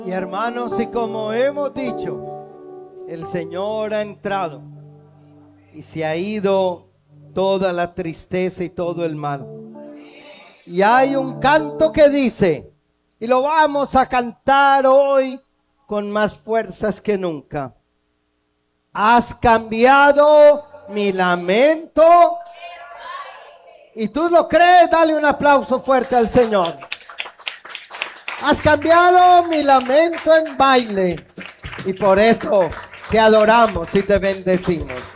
Y hermanos, y como hemos dicho, el Señor ha entrado y se ha ido toda la tristeza y todo el mal. Y hay un canto que dice, y lo vamos a cantar hoy con más fuerzas que nunca: has cambiado mi lamento. Y tú lo crees, dale un aplauso fuerte al Señor. Has cambiado mi lamento en baile. Y por eso te adoramos y te bendecimos.